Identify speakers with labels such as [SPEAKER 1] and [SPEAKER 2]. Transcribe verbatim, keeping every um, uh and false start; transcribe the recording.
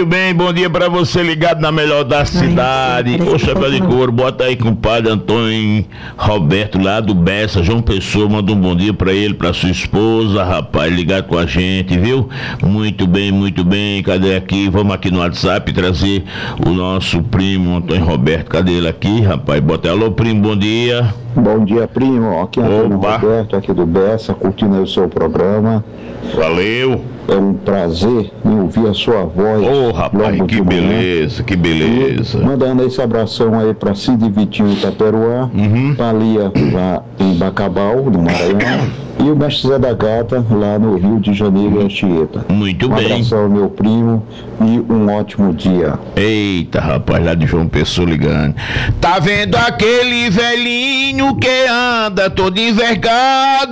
[SPEAKER 1] Muito bem, bom dia pra você ligado na melhor da cidade. Ô chapéu de couro, bota aí com o padre Antônio Roberto lá do Bessa, João Pessoa, manda um bom dia pra ele, pra sua esposa, rapaz, ligado com a gente, viu? Muito bem, muito bem, cadê aqui? Vamos aqui no WhatsApp trazer o nosso primo Antônio Roberto, cadê ele aqui, rapaz? Bota aí, alô primo, bom dia.
[SPEAKER 2] Bom dia, primo, aqui é Antônio
[SPEAKER 1] Opa.
[SPEAKER 2] Roberto, aqui do Bessa, curtindo aí o seu programa.
[SPEAKER 1] Valeu.
[SPEAKER 2] É um prazer em ouvir a sua voz.
[SPEAKER 1] Ô oh, rapaz,
[SPEAKER 2] logo
[SPEAKER 1] que
[SPEAKER 2] de manhã.
[SPEAKER 1] beleza, que beleza.
[SPEAKER 2] E mandando esse abração aí pra Cid Vitinho Itaperuá,
[SPEAKER 1] Uhum.
[SPEAKER 2] Thalia lá em Bacabal, no Maranhão, e o mestre Zé da Gata lá no Rio de Janeiro, em Anchieta.
[SPEAKER 1] Muito
[SPEAKER 2] um
[SPEAKER 1] bem.
[SPEAKER 2] abração, meu primo, e um ótimo dia.
[SPEAKER 1] Eita, rapaz, lá de João Pessoa ligando. Tá vendo aquele velhinho que anda todo envergado?